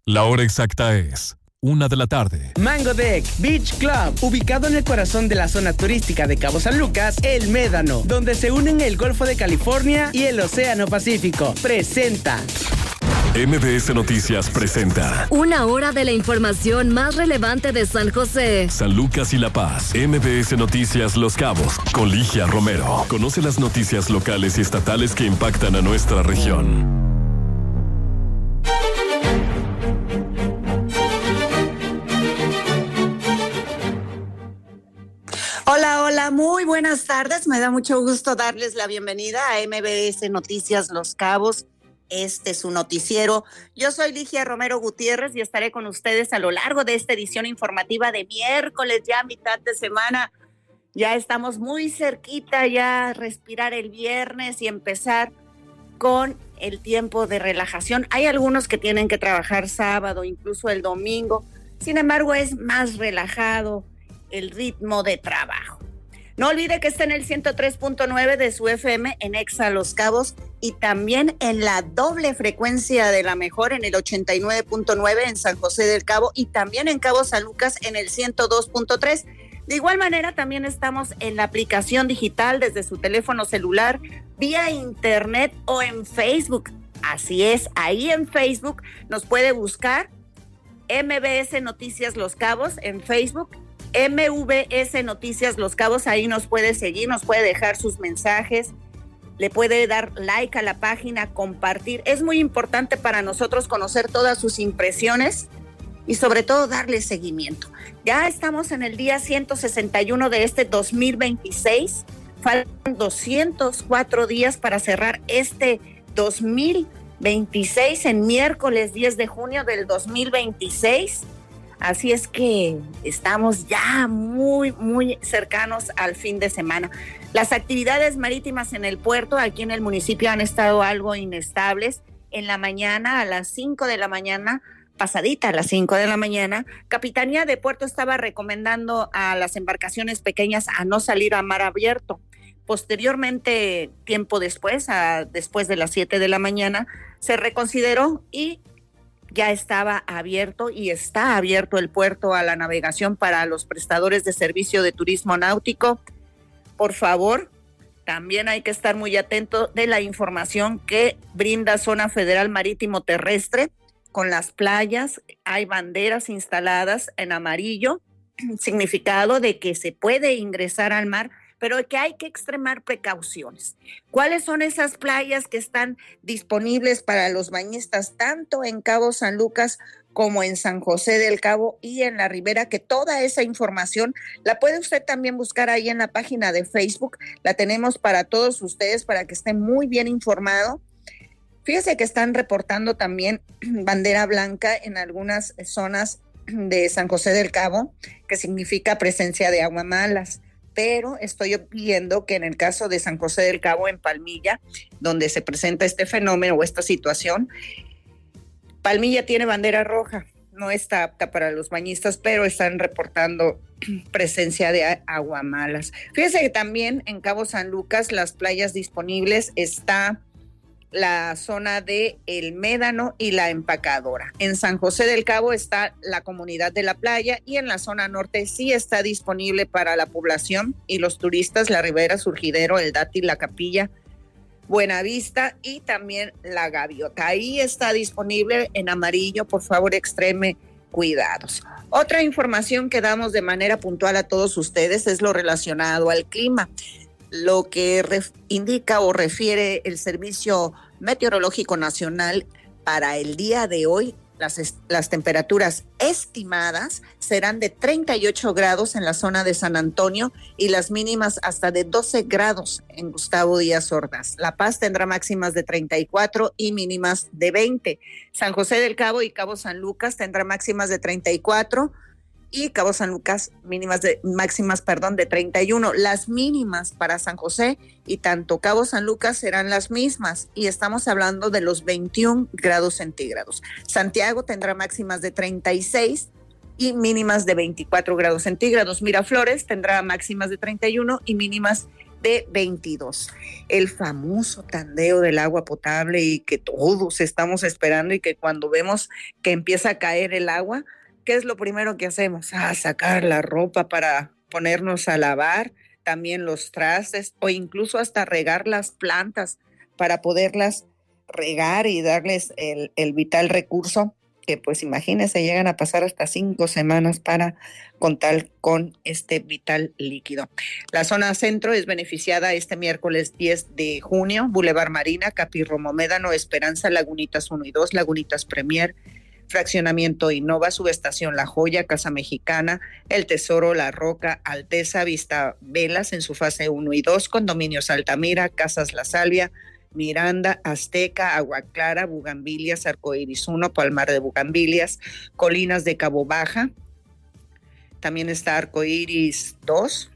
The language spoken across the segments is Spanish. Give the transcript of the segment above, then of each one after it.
La hora exacta es 1:00 p.m. Mango Deck Beach Club, ubicado en el corazón de la zona turística de Cabo San Lucas, El Médano, donde se unen el Golfo de California y el Océano Pacífico. Presenta. MBS Noticias presenta una hora de la información más relevante de San José, San Lucas y La Paz. MBS Noticias Los Cabos con Ligia Romero. Conoce las noticias locales y estatales que impactan a nuestra región. Hola, muy buenas tardes. Me da mucho gusto darles la bienvenida a MBS Noticias Los Cabos. Este es su noticiero. Yo soy Ligia Romero Gutiérrez y estaré con ustedes a lo largo de esta edición informativa de miércoles, ya mitad de semana. Ya estamos muy cerquita ya a respirar el viernes y empezar con el tiempo de relajación. Hay algunos que tienen que trabajar sábado, incluso el domingo. Sin embargo, es más relajado el ritmo de trabajo. No olvide que está en el 103.9 de su FM en Exa Los Cabos y también en la doble frecuencia de la mejor en el 89.9 en San José del Cabo y también en Cabo San Lucas en el 102.3. De igual manera también estamos en la aplicación digital desde su teléfono celular, vía internet o en Facebook. Así es, ahí en Facebook nos puede buscar MBS Noticias Los Cabos en Facebook. MVS Noticias Los Cabos, ahí nos puede seguir, nos puede dejar sus mensajes, le puede dar like a la página, compartir. Es muy importante para nosotros conocer todas sus impresiones y sobre todo darle seguimiento. Ya estamos en el día 161 de este 2026, faltan 204 días para cerrar este 2026 en miércoles 10 de junio del 2026. Así es que estamos ya muy cercanos al fin de semana. Las actividades marítimas en el puerto, aquí en el municipio, han estado algo inestables. En la mañana, a las 5 de la mañana, pasadita a las 5 de la mañana, Capitanía de Puerto estaba recomendando a las embarcaciones pequeñas a no salir a mar abierto. Posteriormente, tiempo después, después de las 7 de la mañana, se reconsideró y ya estaba abierto y está abierto el puerto a la navegación para los prestadores de servicio de turismo náutico. Por favor, también hay que estar muy atento de la información que brinda Zona Federal Marítimo Terrestre con las playas. Hay banderas instaladas en amarillo, significado de que se puede ingresar al mar, pero que hay que extremar precauciones. ¿Cuáles son esas playas que están disponibles para los bañistas, tanto en Cabo San Lucas como en San José del Cabo y en la Ribera? Que toda esa información la puede usted también buscar ahí en la página de Facebook. La tenemos para todos ustedes para que estén muy bien informados. Fíjese que están reportando también bandera blanca en algunas zonas de San José del Cabo, que significa presencia de aguamalas. Pero estoy viendo que en el caso de San José del Cabo, en Palmilla, donde se presenta este fenómeno o esta situación, Palmilla tiene bandera roja, no está apta para los bañistas, pero están reportando presencia de aguamalas. Fíjese que también en Cabo San Lucas, las playas disponibles está la zona de El Médano y La Empacadora. En San José del Cabo está la Comunidad de la Playa y en la zona norte sí está disponible para la población y los turistas la Ribera, Surgidero, El Dátil, La Capilla, Buenavista y también La Gaviota. Ahí está disponible en amarillo, por favor extreme cuidados. Otra información que damos de manera puntual a todos ustedes es lo relacionado al clima. Lo que indica o refiere el Servicio Meteorológico Nacional para el día de hoy, las temperaturas estimadas serán de 38 grados en la zona de San Antonio y las mínimas hasta de 12 grados en Gustavo Díaz Ordaz. La Paz tendrá máximas de 34 y mínimas de 20. San José del Cabo y Cabo San Lucas tendrá máximas de 34 y Cabo San Lucas máximas de 31. Las mínimas para San José y tanto Cabo San Lucas serán las mismas y estamos hablando de los 21 grados centígrados. Santiago tendrá máximas de 36 y mínimas de 24 grados centígrados. Miraflores tendrá máximas de 31 y mínimas de 22. El famoso tandeo del agua potable y que todos estamos esperando y que cuando vemos que empieza a caer el agua, ¿qué es lo primero que hacemos? Sacar la ropa para ponernos a lavar, también los trastes o incluso hasta regar las plantas para poderlas regar y darles el vital recurso, que pues imagínense, llegan a pasar hasta 5 semanas para contar con este vital líquido. La zona centro es beneficiada este miércoles 10 de junio, Boulevard Marina, Capirromo Médano, Esperanza, Lagunitas 1 y 2, Lagunitas Premier, Fraccionamiento Innova, Subestación La Joya, Casa Mexicana, El Tesoro, La Roca, Alteza, Vista Velas en su fase 1 y 2, Condominios Altamira, Casas La Salvia, Miranda, Azteca, Agua Clara, Bugambilias, Arcoiris 1, Palmar de Bugambilias, Colinas de Cabo Baja, también está Arcoiris 2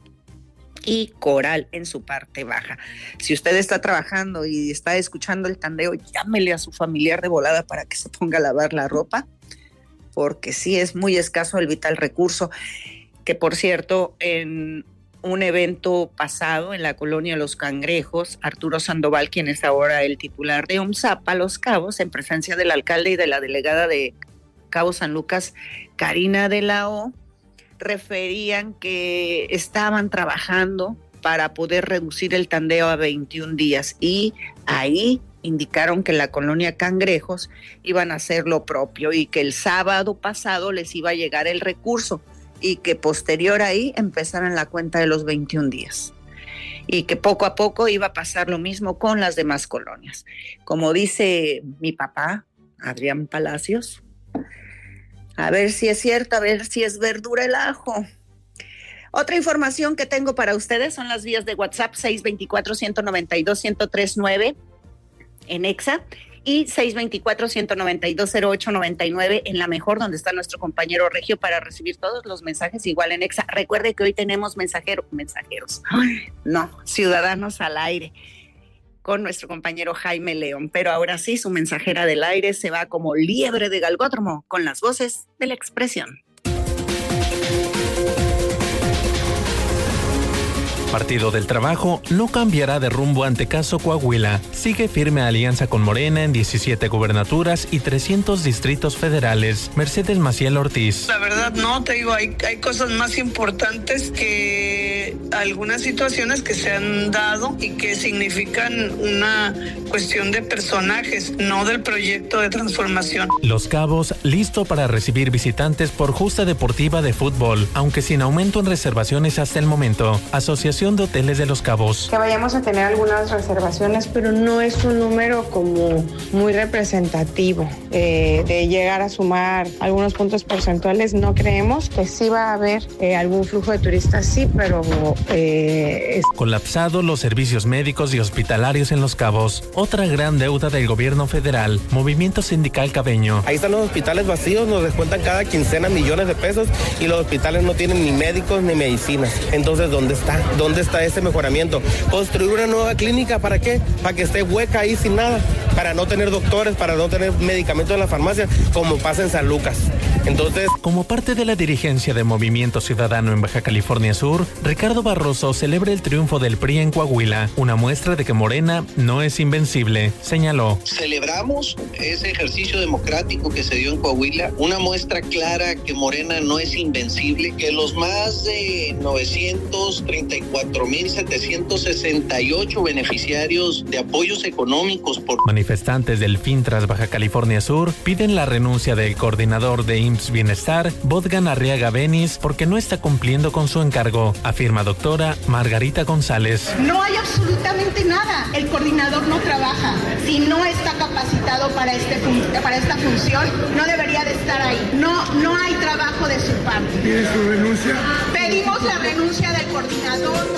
y Coral en su parte baja. Si usted está trabajando y está escuchando el tandeo, llámele a su familiar de volada para que se ponga a lavar la ropa, porque sí es muy escaso el vital recurso, que por cierto, en un evento pasado en la colonia Los Cangrejos, Arturo Sandoval, quien es ahora el titular de OMSAPA Los Cabos, en presencia del alcalde y de la delegada de Cabo San Lucas, Karina de la O, referían que estaban trabajando para poder reducir el tandeo a 21 días y ahí indicaron que la colonia Cangrejos iban a hacer lo propio y que el sábado pasado les iba a llegar el recurso y que posterior ahí empezaran la cuenta de los 21 días y que poco a poco iba a pasar lo mismo con las demás colonias. Como dice mi papá, Adrián Palacios, a ver si es cierto, a ver si es verdura el ajo. Otra información que tengo para ustedes son las vías de WhatsApp 624-192-1039 en EXA y 624-192-0899 en La Mejor, donde está nuestro compañero Regio para recibir todos los mensajes igual en EXA. Recuerde que hoy tenemos ciudadanos al aire con nuestro compañero Jaime León, pero ahora sí, su mensajera del aire se va como liebre de galgódromo con las voces de la expresión. Partido del Trabajo no cambiará de rumbo ante caso Coahuila. Sigue firme alianza con Morena en 17 gubernaturas y 300 distritos federales. Mercedes Maciel Ortiz. La verdad no, te digo, hay cosas más importantes que algunas situaciones que se han dado y que significan una cuestión de personajes, no del proyecto de transformación. Los Cabos, listo para recibir visitantes por justa deportiva de fútbol, aunque sin aumento en reservaciones hasta el momento. Asociación de Hoteles de Los Cabos. Que vayamos a tener algunas reservaciones, pero no es un número como muy representativo de llegar a sumar algunos puntos porcentuales. No creemos que sí va a haber algún flujo de turistas, sí, pero colapsados los servicios médicos y hospitalarios en Los Cabos. Otra gran deuda del gobierno federal. Movimiento Sindical Cabeño. Ahí están los hospitales vacíos, nos descuentan cada quincena millones de pesos y los hospitales no tienen ni médicos ni medicinas. Entonces, ¿dónde está ese mejoramiento? Construir una nueva clínica, ¿para qué? Para que esté hueca ahí sin nada, para no tener doctores, para no tener medicamentos en la farmacia, como pasa en San Lucas. Entonces, como parte de la dirigencia de Movimiento Ciudadano en Baja California Sur, Ricardo Barroso celebra el triunfo del PRI en Coahuila, una muestra de que Morena no es invencible, señaló. Celebramos ese ejercicio democrático que se dio en Coahuila, una muestra clara que Morena no es invencible, que los más de 934,768 beneficiarios de apoyos económicos por manifestantes del FINTRAS Baja California Sur piden la renuncia del coordinador de IMSS Bienestar, Bodgan Arriaga Benis, porque no está cumpliendo con su encargo, afirma doctora Margarita González. No hay absolutamente nada. El coordinador no trabaja. Si no está capacitado para esta función, no debería de estar ahí. No hay trabajo de su parte. ¿Pide su renuncia? Pedimos la renuncia del coordinador.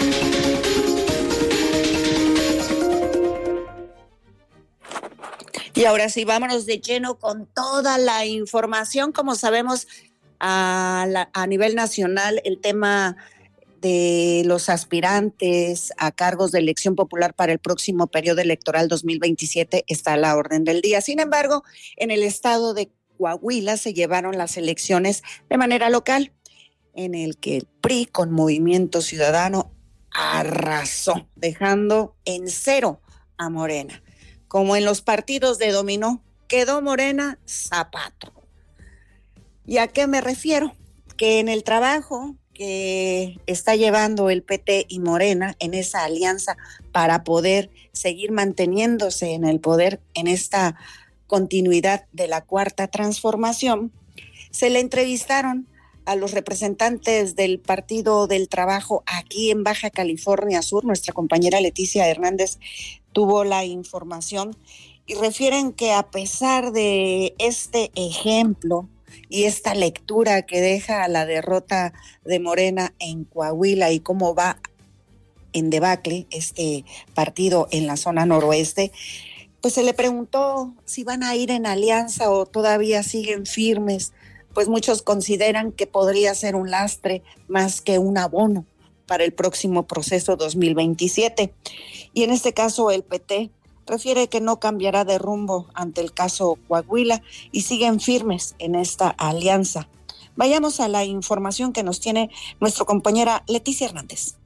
Y ahora sí, vámonos de lleno con toda la información. Como sabemos, a nivel nacional, el tema de los aspirantes a cargos de elección popular para el próximo periodo electoral 2027 está a la orden del día. Sin embargo, en el estado de Coahuila se llevaron las elecciones de manera local, en el que el PRI con Movimiento Ciudadano arrasó, dejando en cero a Morena. Como en los partidos de dominó, quedó Morena zapato. ¿Y a qué me refiero? Que en el trabajo que está llevando el PT y Morena en esa alianza para poder seguir manteniéndose en el poder en esta continuidad de la Cuarta Transformación, se le entrevistaron a los representantes del Partido del Trabajo aquí en Baja California Sur. Nuestra compañera Leticia Hernández tuvo la información y refieren que a pesar de este ejemplo y esta lectura que deja la derrota de Morena en Coahuila y cómo va en debacle este partido en la zona noroeste, pues se le preguntó si van a ir en alianza o todavía siguen firmes. Pues muchos consideran que podría ser un lastre más que un abono para el próximo proceso 2027. Y en este caso el PT refiere que no cambiará de rumbo ante el caso Coahuila y siguen firmes en esta alianza. Vayamos a la información que nos tiene nuestra compañera Leticia Hernández.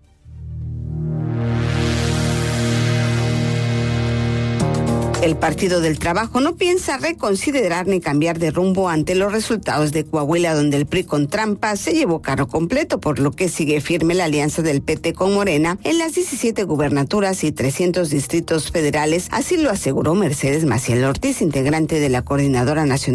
El Partido del Trabajo no piensa reconsiderar ni cambiar de rumbo ante los resultados de Coahuila, donde el PRI con trampa se llevó carro completo, por lo que sigue firme la alianza del PT con Morena en las 17 gubernaturas y 300 distritos federales. Así lo aseguró Mercedes Maciel Ortiz, integrante de la Coordinadora Nacional